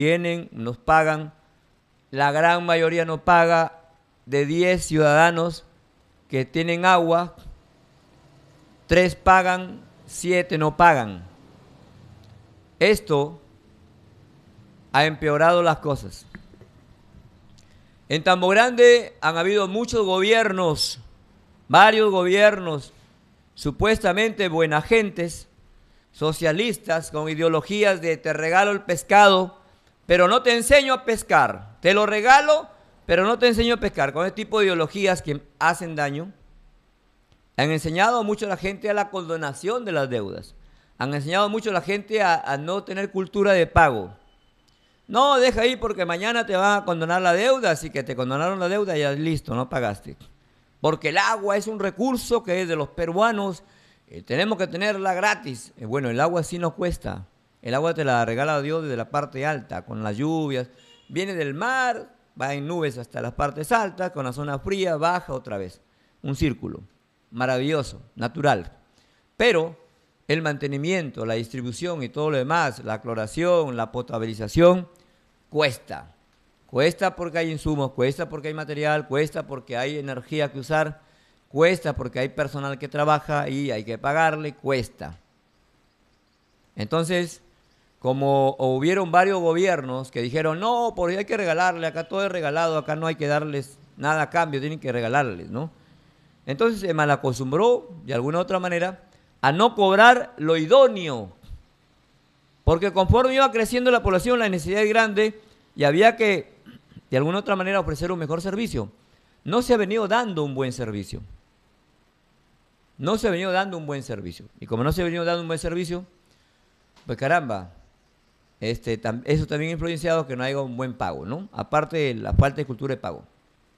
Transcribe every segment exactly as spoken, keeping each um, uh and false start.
tienen, nos pagan, la gran mayoría no paga. De diez ciudadanos que tienen agua, tres pagan, siete no pagan. Esto ha empeorado las cosas. En Tambo Grande han habido muchos gobiernos, varios gobiernos, supuestamente buenas gentes, socialistas, con ideologías de te regalo el pescado, pero no te enseño a pescar. Te lo regalo, pero no te enseño a pescar. Con este tipo de ideologías que hacen daño, han enseñado mucho a la gente a la condonación de las deudas. Han enseñado mucho a la gente a, a no tener cultura de pago. No, deja ahí porque mañana te van a condonar la deuda, así que te condonaron la deuda y ya listo, no pagaste. Porque el agua es un recurso que es de los peruanos, eh, tenemos que tenerla gratis. Eh, bueno, el agua sí nos cuesta. El agua te la regala Dios desde la parte alta, con las lluvias. Viene del mar, va en nubes hasta las partes altas, con la zona fría, baja otra vez. Un círculo maravilloso, natural. Pero el mantenimiento, la distribución y todo lo demás, la cloración, la potabilización, cuesta. Cuesta porque hay insumos, cuesta porque hay material, cuesta porque hay energía que usar, cuesta porque hay personal que trabaja y hay que pagarle, cuesta. Entonces, como hubieron varios gobiernos que dijeron, no, porque hay que regalarle, acá todo es regalado, acá no hay que darles nada a cambio, tienen que regalarles, ¿no? Entonces se malacostumbró, de alguna otra manera, a no cobrar lo idóneo, porque conforme iba creciendo la población, la necesidad es grande y había que, de alguna otra manera, ofrecer un mejor servicio. No se ha venido dando un buen servicio. No se ha venido dando un buen servicio. Y como no se ha venido dando un buen servicio, pues caramba, este, tam, eso también ha influenciado que no haya un buen pago, ¿no? Aparte de la falta de cultura de pago.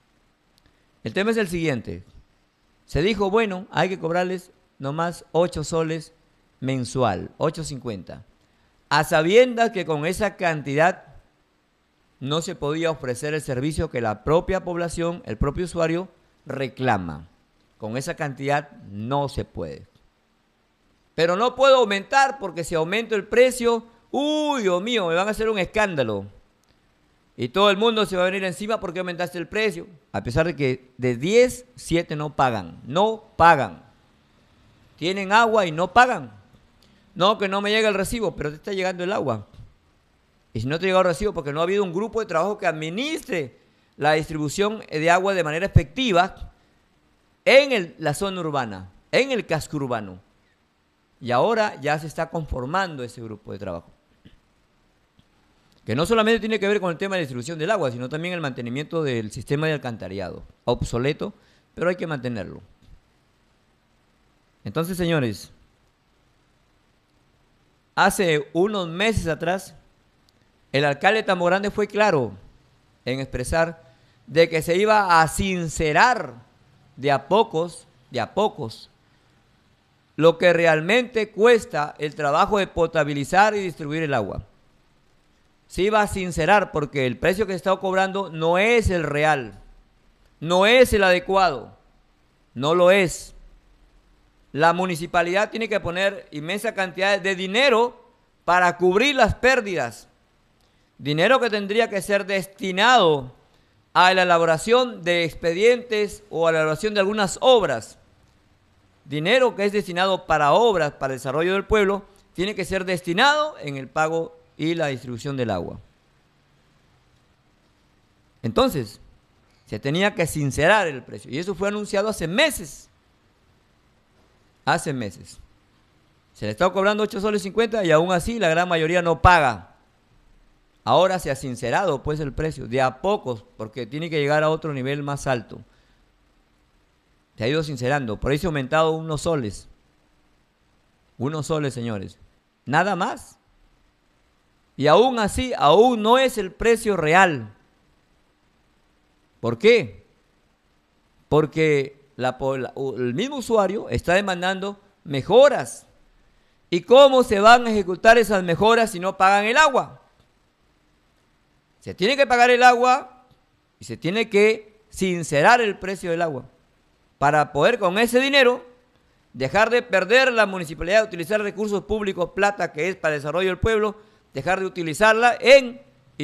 El tema es el siguiente. Se dijo, bueno, hay que cobrarles nomás ocho soles mensual, ocho cincuenta. A sabiendas que con esa cantidad no se podía ofrecer el servicio que la propia población, el propio usuario, reclama. Con esa cantidad no se puede. Pero no puedo aumentar porque si aumento el precio, uy, Dios mío, me van a hacer un escándalo. Y todo el mundo se va a venir encima porque aumentaste el precio. A pesar de que de diez, siete no pagan. No pagan. Tienen agua y no pagan. No, que no me llega el recibo, pero te está llegando el agua. Y si no te llega el recibo, porque no ha habido un grupo de trabajo que administre la distribución de agua de manera efectiva en el, la zona urbana, en el casco urbano. Y ahora ya se está conformando ese grupo de trabajo. Que no solamente tiene que ver con el tema de la distribución del agua, sino también el mantenimiento del sistema de alcantarillado. Obsoleto, pero hay que mantenerlo. Entonces, señores, hace unos meses atrás, el alcalde de Tambo Grande fue claro en expresar de que se iba a sincerar de a pocos, de a pocos, lo que realmente cuesta el trabajo de potabilizar y distribuir el agua. Se iba a sincerar porque el precio que se está cobrando no es el real, no es el adecuado, no lo es. La municipalidad tiene que poner inmensa cantidad de dinero para cubrir las pérdidas. Dinero que tendría que ser destinado a la elaboración de expedientes o a la elaboración de algunas obras. Dinero que es destinado para obras, para el desarrollo del pueblo, tiene que ser destinado en el pago y la distribución del agua. Entonces, se tenía que sincerar el precio. Y eso fue anunciado hace meses. Hace meses. Se le está cobrando ocho soles cincuenta y aún así la gran mayoría no paga. Ahora se ha sincerado pues el precio, de a pocos, porque tiene que llegar a otro nivel más alto. Se ha ido sincerando, por ahí se ha aumentado unos soles. Unos soles, señores. Nada más. Y aún así, aún no es el precio real. ¿Por qué? Porque la, la, el mismo usuario está demandando mejoras. ¿Y cómo se van a ejecutar esas mejoras si no pagan el agua? Se tiene que pagar el agua y se tiene que sincerar el precio del agua para poder con ese dinero dejar de perder la municipalidad, de utilizar recursos públicos, plata que es para el desarrollo del pueblo, dejar de utilizarla en